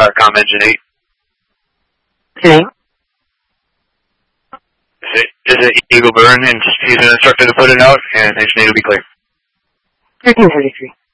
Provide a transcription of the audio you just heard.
comm engine 8. Okay. Is it Eagle Burn, and he's an instructor to put it out, and engine 8 will be clear. 1333.